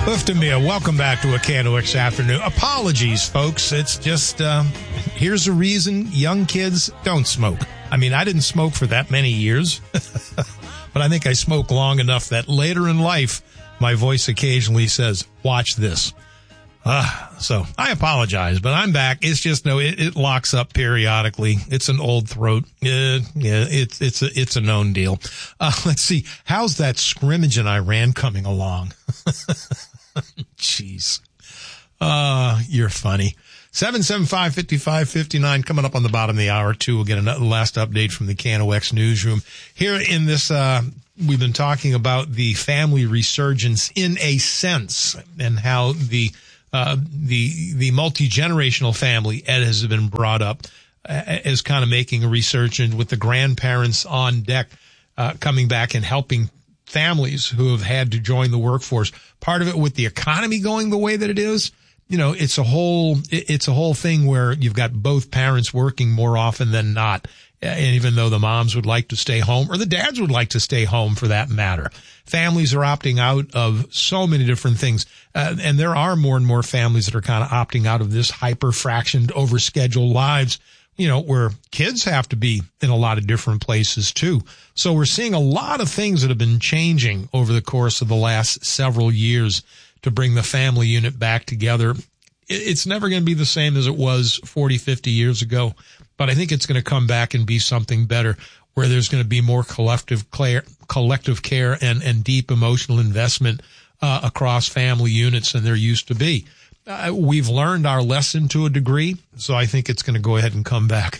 Liftamia, welcome back to A Candlewick's Afternoon. Apologies, folks. It's just, here's a reason young kids don't smoke. I mean, I didn't smoke for that many years, but I think I smoked long enough that later in life, my voice occasionally says, watch this. So I apologize, but I'm back. It's just, it locks up periodically. It's an old throat. It's a known deal. Let's see. How's that scrimmage in Iran coming along? Jeez. You're funny. 775-5559 coming up on the bottom of the hour, too. We'll get another last update from the KNOX newsroom. Here in this, we've been talking about the family resurgence in a sense and how the multi-generational family has been brought up as kind of making a resurgence with the grandparents on deck, coming back and helping families who have had to join the workforce. Part of it with the economy going the way that it is, it's a whole thing where you've got both parents working more often than not. And even though the moms would like to stay home, or the dads would like to stay home for that matter, families are opting out of so many different things. And there are more and more families that are kind of opting out of this hyper-fractioned, overscheduled lives, where kids have to be in a lot of different places too. So we're seeing a lot of things that have been changing over the course of the last several years to bring the family unit back together. It's never going to be the same as it was 40, 50 years ago, but I think it's going to come back and be something better where there's going to be more collective care and deep emotional investment across family units than there used to be. We've learned our lesson to a degree, so I think it's going to go ahead and come back.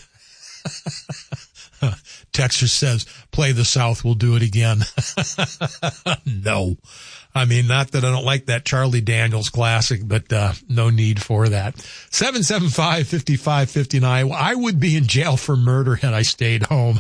Texas says, play the South, we'll do it again. No. I mean, not that I don't like that Charlie Daniels classic, but no need for that. 775-5559. I would be in jail for murder had I stayed home.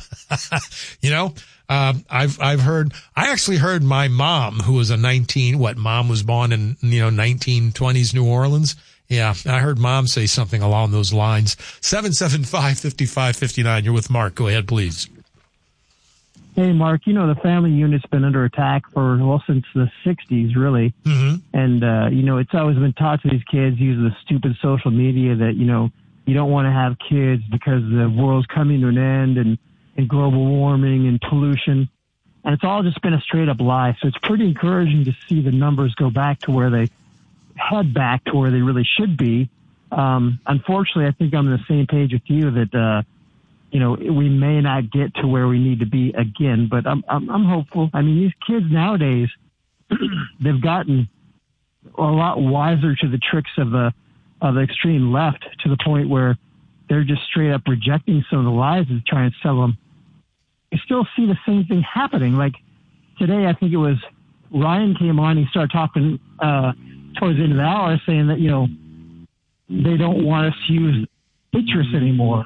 I've heard, I actually heard my mom, who was mom was born in, 1920s New Orleans. Yeah, I heard mom say something along those lines. 775-5559. You're with Mark. Go ahead, please. Hey, Mark, the family unit's been under attack since the 60s, really. Mm-hmm. And, it's always been taught to these kids using the stupid social media that, you don't want to have kids because the world's coming to an end and global warming and pollution. And it's all just been a straight up lie. So it's pretty encouraging to see the numbers go back to where they head back to where they really should be. Unfortunately, I think I'm on the same page with you that, we may not get to where we need to be again, but I'm hopeful. I mean, these kids nowadays, they've gotten a lot wiser to the tricks of the extreme left to the point where they're just straight up rejecting some of the lies and trying to sell them. You still see the same thing happening. Like today, I think it was Ryan came on, he started talking towards the end of the hour saying that, they don't want us to use citrus anymore.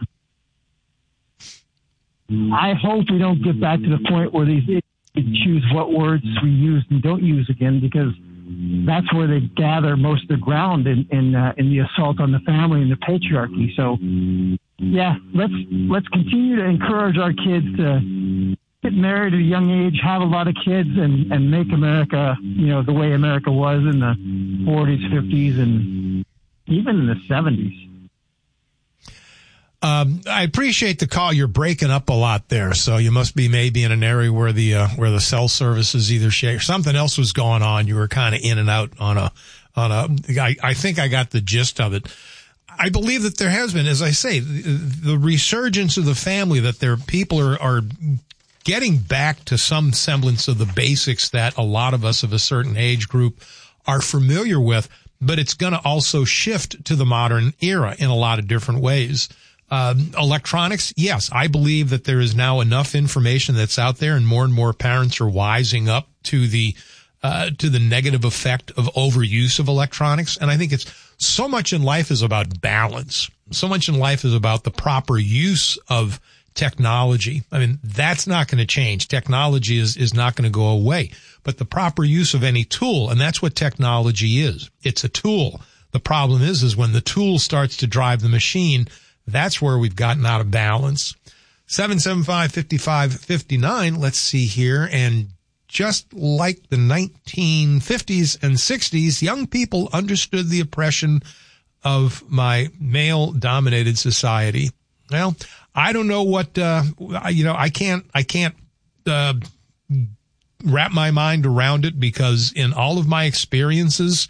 I hope we don't get back to the point where these idiots choose what words we use and don't use again, because that's where they gather most of the ground in the assault on the family and the patriarchy. So, yeah, let's continue to encourage our kids to get married at a young age, have a lot of kids, and make America, the way America was in the 40s, 50s, and even in the 70s. I appreciate the call. You're breaking up a lot there, so you must be maybe in an area where the cell service is either shaky or something else was going on. You were kind of in and out I think I got the gist of it. I believe that there has been, as I say, the resurgence of the family, that people are getting back to some semblance of the basics that a lot of us of a certain age group are familiar with, but it's going to also shift to the modern era in a lot of different ways. Electronics, yes, I believe that there is now enough information that's out there, and more parents are wising up to the negative effect of overuse of electronics. And I think it's so much in life is about balance. So much in life is about the proper use of technology. I mean, that's not going to change. Technology is not going to go away, but the proper use of any tool, and that's what technology is. It's a tool. The problem is when the tool starts to drive the machine, that's where we've gotten out of balance. 775-5559. Let's see here. And just like the 1950s and 60s, young people understood the oppression of my male-dominated society. Well, I don't know what, I can't wrap my mind around it, because in all of my experiences,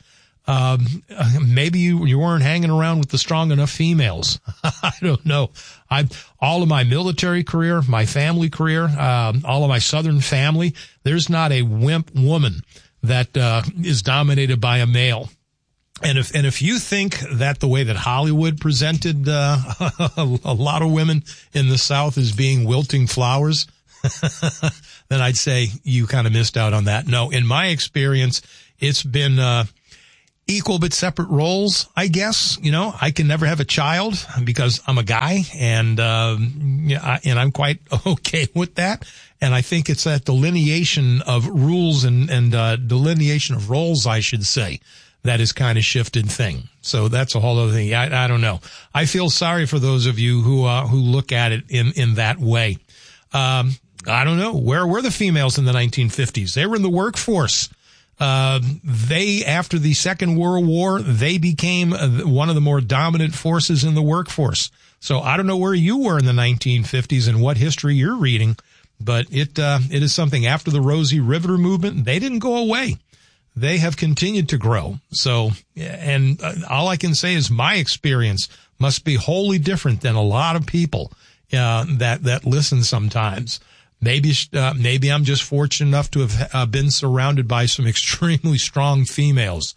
maybe you weren't hanging around with the strong enough females. I don't know. All of my military career, my family career, all of my Southern family, there's not a wimp woman that is dominated by a male. And if you think that the way that Hollywood presented a lot of women in the South as being wilting flowers, then I'd say you kind of missed out on that. No, in my experience, it's been equal but separate roles, I guess. I can never have a child because I'm a guy, and I'm quite okay with that. And I think it's that delineation of rules and delineation of roles, I should say, that is kind of shifted thing. So that's a whole other thing. I don't know. I feel sorry for those of you who look at it in that way. I don't know. Where were the females in the 1950s? They were in the workforce. After the Second World War, they became one of the more dominant forces in the workforce. So I don't know where you were in the 1950s and what history you're reading, but it is something. After the Rosie Riveter movement, they didn't go away. They have continued to grow. So, and all I can say is my experience must be wholly different than a lot of people that listen sometimes. Maybe I'm just fortunate enough to have been surrounded by some extremely strong females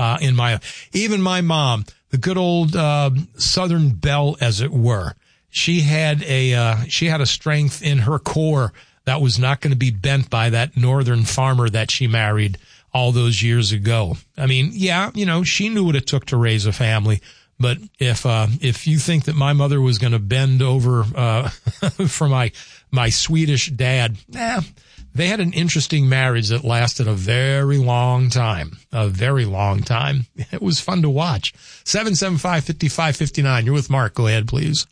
even my mom, the good old Southern belle, as it were. She had a strength in her core that was not going to be bent by that northern farmer that she married all those years ago. I mean, yeah, she knew what it took to raise a family. But if you think that my mother was going to bend over for my Swedish dad, they had an interesting marriage that lasted a very long time. A very long time. It was fun to watch. 775-5559. You're with Mark. Go ahead, please.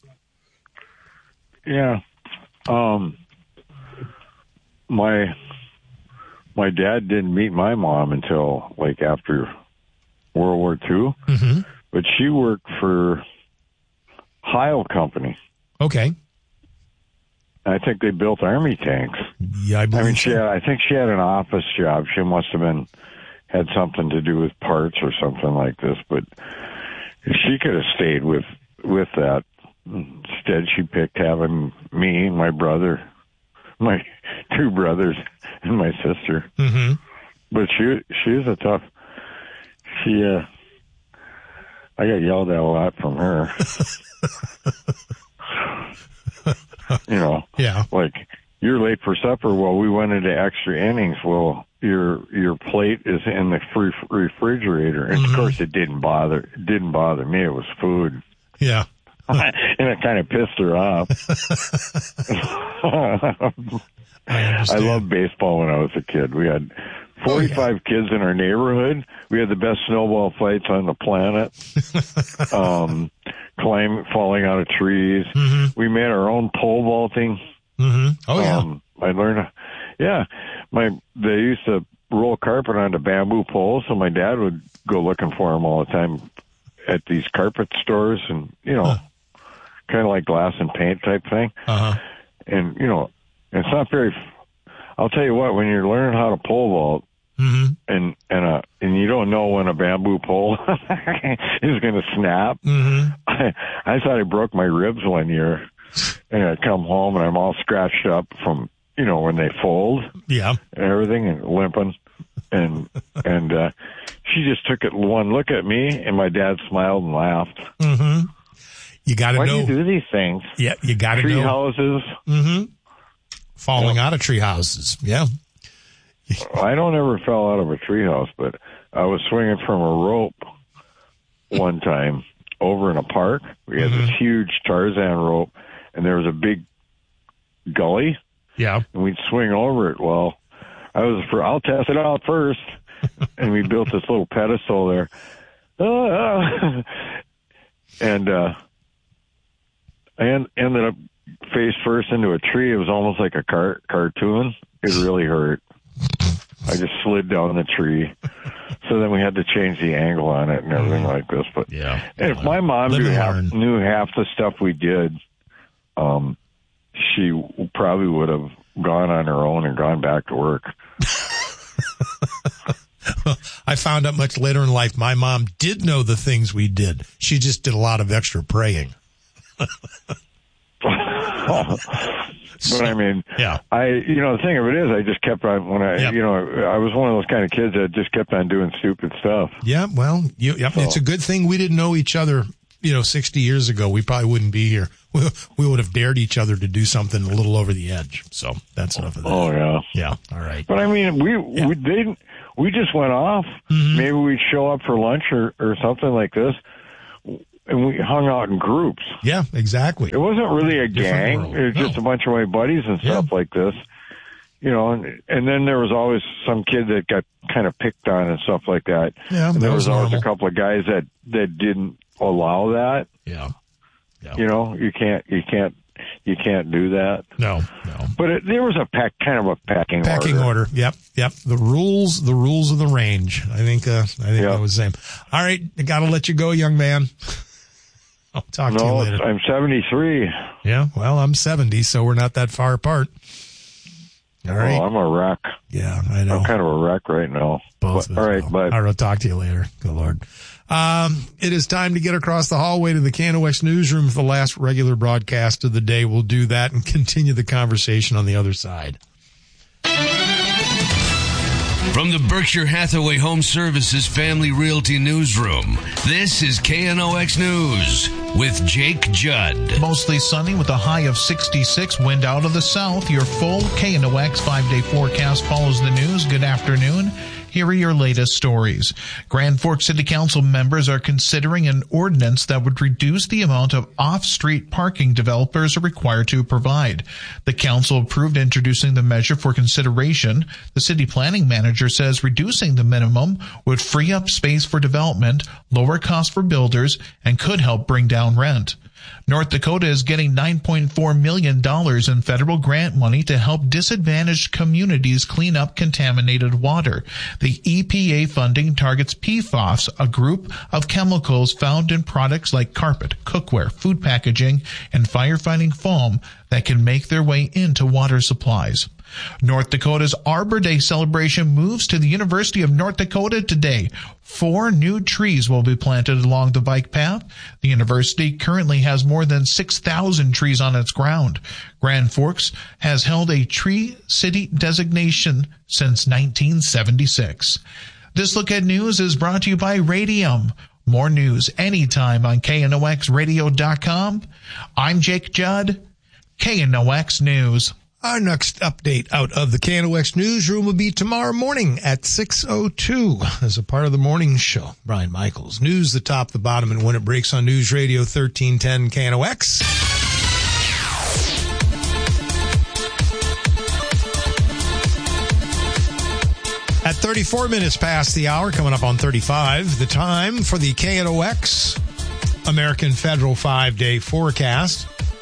Yeah. My dad didn't meet my mom until like after World War II. Mm-hmm. But she worked for Heil Company. Okay. I think they built Army tanks. Yeah, I think she had an office job. She must have had something to do with parts or something like this. But she could have stayed with that. Instead, she picked having me, my brother, my two brothers, and my sister. Mm-hmm. But she was a tough. I got yelled at a lot from her. Yeah. Like, you're late for supper. Well, we went into extra innings. Well, your plate is in the refrigerator. And of course, it didn't bother me. It was food. Yeah. And it kind of pissed her off. I loved baseball when I was a kid. We had 45 kids in our neighborhood. We had the best snowball fights on the planet. Falling out of trees. Mm-hmm. We made our own pole vaulting. Mm-hmm. Oh, yeah. I learned, they used to roll carpet onto bamboo poles, so my dad would go looking for them all the time at these carpet stores and, kind of like glass and paint type thing. Uh-huh. And, it's not very, I'll tell you what, when you're learning how to pole vault, mm-hmm. and you don't know when a bamboo pole is going to snap. Mm-hmm. I thought I broke my ribs one year, and I come home and I'm all scratched up from when they fold, and everything, and limping, and she just took it one look at me, and my dad smiled and laughed. Mm-hmm. You got to know. Why do you do these things? Yeah, you got to know. Tree houses. Mm-hmm. Falling out of tree houses. Yeah. I don't ever fell out of a treehouse, but I was swinging from a rope one time over in a park. We had this huge Tarzan rope, and there was a big gully. Yeah. And we'd swing over it. Well, I'll test it out first. And we built this little pedestal there. And I ended up face first into a tree. It was almost like a cartoon. It really hurt. I just slid down the tree. So then we had to change the angle on it and everything like this. But yeah, and if my mom knew half the stuff we did, she probably would have gone on her own and gone back to work. I found out much later in life my mom did know the things we did. She just did a lot of extra praying. But I mean, yeah. The thing of it is, I just kept on I was one of those kind of kids that just kept on doing stupid stuff. Yeah, well, it's a good thing we didn't know each other, 60 years ago. We probably wouldn't be here. We would have dared each other to do something a little over the edge. So that's enough of that. Oh yeah, yeah. All right. But I mean, we just went off. Mm-hmm. Maybe we'd show up for lunch or something like this. And we hung out in groups. Yeah, exactly. It wasn't really a gang. It was just a bunch of my buddies and stuff like this. And then there was always some kid that got kind of picked on and stuff like that. Yeah, and there was always a couple of guys that didn't allow that. Yeah. You can't do that. No. But there was a packing order. Yep. The rules of the range. I think that was the same. All right, I got to let you go, young man. I'll talk to you later. I'm 73. Yeah, well, I'm 70, so we're not that far apart. All right. Well, I'm a wreck. Yeah, I know. I'm kind of a wreck right now. Both. All right, bye. I'll talk to you later. Good Lord. It is time to get across the hallway to the KNOX newsroom for the last regular broadcast of the day. We'll do that and continue the conversation on the other side. From the Berkshire Hathaway Home Services Family Realty Newsroom, this is KNOX News with Jake Judd. Mostly sunny with a high of 66, wind out of the south. Your full KNOX 5-day forecast follows the news. Good afternoon. Here are your latest stories. Grand Forks City Council members are considering an ordinance that would reduce the amount of off-street parking developers are required to provide. The council approved introducing the measure for consideration. The city planning manager says reducing the minimum would free up space for development, lower costs for builders, and could help bring down rent. North Dakota is getting $9.4 million in federal grant money to help disadvantaged communities clean up contaminated water. The EPA funding targets PFAS, a group of chemicals found in products like carpet, cookware, food packaging, and firefighting foam that can make their way into water supplies. North Dakota's Arbor Day celebration moves to the University of North Dakota today. 4 new trees will be planted along the bike path. The university currently has more than 6,000 trees on its ground. Grand Forks has held a tree city designation since 1976. This Look at News is brought to you by Radium. More news anytime on KNOXradio.com. I'm Jake Judd, KNOX News. Our next update out of the KNOX newsroom will be tomorrow morning at 6:02 as a part of the morning show. Brian Michaels. News, the top, the bottom, and when it breaks on News Radio 1310 KNOX. At 34 minutes past the hour, coming up on 35, the time for the KNOX American Federal 5-day forecast.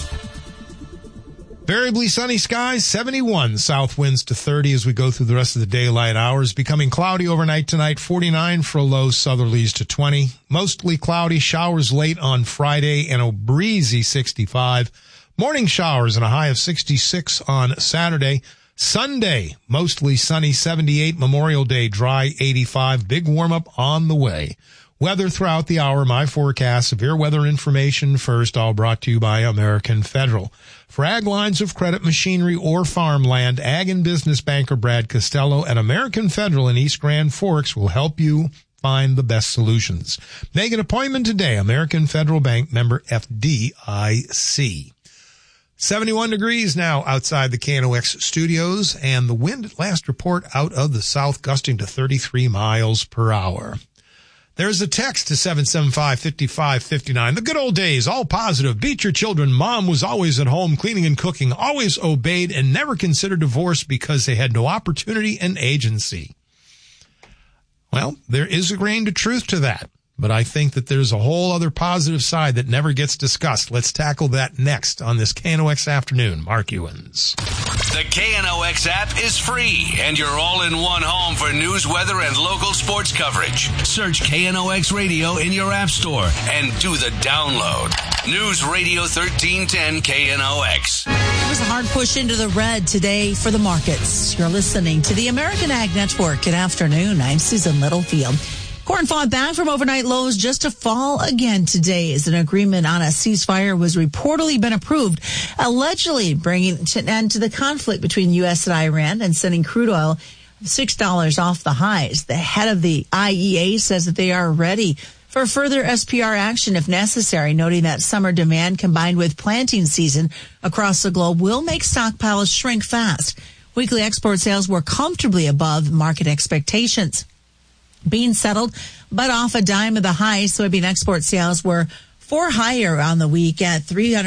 Variably sunny skies, 71. South winds to 30 as we go through the rest of the daylight hours. Becoming cloudy overnight tonight, 49 for a low, southerlies to 20. Mostly cloudy, showers late on Friday and a breezy 65. Morning showers and a high of 66 on Saturday. Sunday, mostly sunny, 78. Memorial Day, dry, 85. Big warm-up on the way. Weather throughout the hour, my forecast, severe weather information first, all brought to you by American Federal. For ag lines of credit, machinery, or farmland, ag and business banker Brad Costello at American Federal in East Grand Forks will help you find the best solutions. Make an appointment today, American Federal Bank, member FDIC. 71 degrees now outside the KNOX studios, and the wind at last report out of the south gusting to 33 miles per hour. There's a text to 775-5559. The good old days, all positive. Beat your children. Mom was always at home cleaning and cooking, always obeyed, and never considered divorce because they had no opportunity and agency. Well, there is a grain of truth to that. But I think that there's a whole other positive side that never gets discussed. Let's tackle that next on this KNOX Afternoon. Mark Ewens. The KNOX app is free, and you're all in one home for news, weather, and local sports coverage. Search KNOX Radio in your app store and do the download. News Radio 1310 KNOX. It was a hard push into the red today for the markets. You're listening to the American Ag Network. Good afternoon. I'm Susan Littlefield. Corn fought back from overnight lows just to fall again today as an agreement on a ceasefire was reportedly been approved, allegedly bringing an end to the conflict between U.S. and Iran and sending crude oil $6 off the highs. The head of the IEA says that they are ready for further SPR action if necessary, noting that summer demand combined with planting season across the globe will make stockpiles shrink fast. Weekly export sales were comfortably above market expectations. Beans settled, but off a dime of the high. Soybean export sales were higher on the week at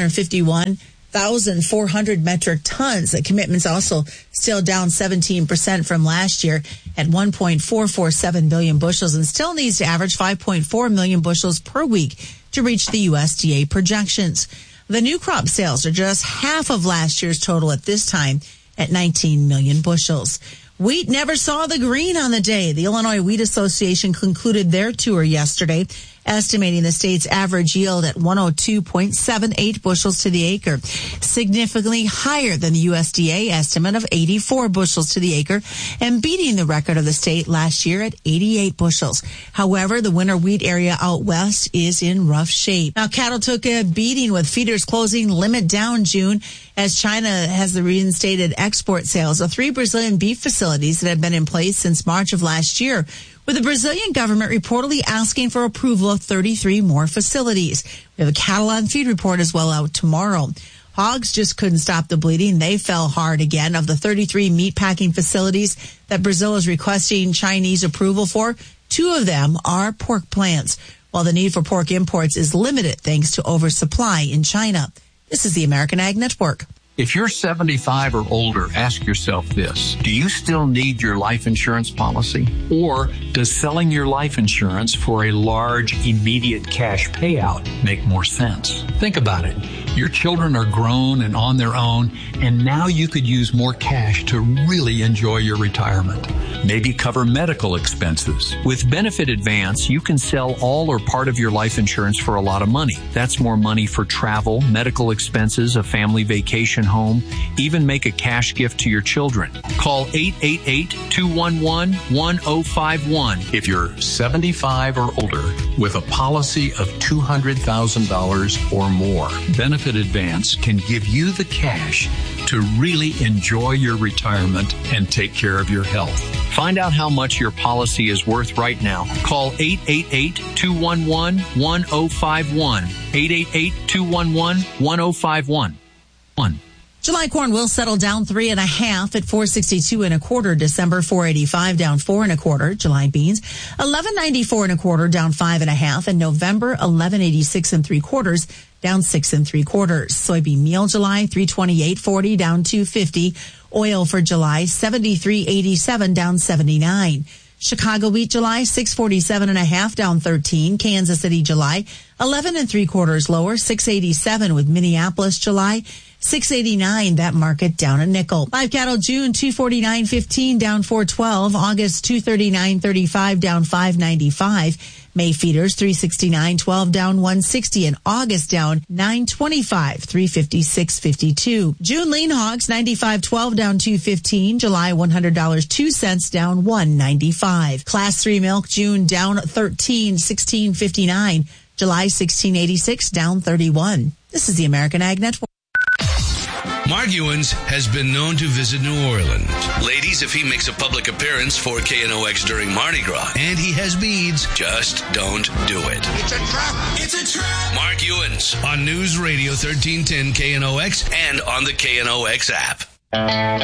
351,400 metric tons. The commitments also still down 17% from last year at 1.447 billion bushels and still needs to average 5.4 million bushels per week to reach the USDA projections. The new crop sales are just half of last year's total at this time at 19 million bushels. Wheat never saw the green on the day. The Illinois Wheat Association concluded their tour yesterday, estimating the state's average yield at 102.78 bushels to the acre, significantly higher than the USDA estimate of 84 bushels to the acre and beating the record of the state last year at 88 bushels. However, the winter wheat area out west is in rough shape. Now, cattle took a beating with feeders closing limit down June as China has reinstated export sales of 3 Brazilian beef facilities that have been in place since March of last year, with the Brazilian government reportedly asking for approval of 33 more facilities. We have a cattle on feed report as well out tomorrow. Hogs just couldn't stop the bleeding. They fell hard again. Of the 33 meatpacking facilities that Brazil is requesting Chinese approval for, 2 of them are pork plants, while the need for pork imports is limited thanks to oversupply in China. This is the American Ag Network. If you're 75 or older, ask yourself this. Do you still need your life insurance policy? Or does selling your life insurance for a large, immediate cash payout make more sense? Think about it. Your children are grown and on their own, and now you could use more cash to really enjoy your retirement. Maybe cover medical expenses. With Benefit Advance, you can sell all or part of your life insurance for a lot of money. That's more money for travel, medical expenses, a family vacation home, even make a cash gift to your children. Call 888-211-1051 if you're 75 or older with a policy of $200,000 or more. Benefit Advance can give you the cash to really enjoy your retirement and take care of your health. Find out how much your policy is worth right now. Call 888-211-1051. 888-211-1051. July corn will settle down 3.5 at 462 1/4. December 485 down 4 1/4. July beans 1194 1/4 down 5.5, and November 1186 3/4 down 6 3/4. Soybean meal July 328.40 down 250. Oil for July 73.87 down 79. Chicago wheat July 647.5 down 13. Kansas City July 11 3/4 lower 687, with Minneapolis July 689, that market down a nickel. Live cattle June 249.15 down 412. August 239.35 down 595. May feeders 369.12 down 160, and August down 925, 356.52. June lean hogs 95.12 down 215. July $100.02 down 195. Class 3 milk June down 13, 16.59. July 16.86 down 31. This is the American Ag Network. Mark Ewens has been known to visit New Orleans. Ladies, if he makes a public appearance for KNOX during Mardi Gras and he has beads, just don't do it. It's a trap! It's a trap! Mark Ewens on News Radio 1310 KNOX and on the KNOX app.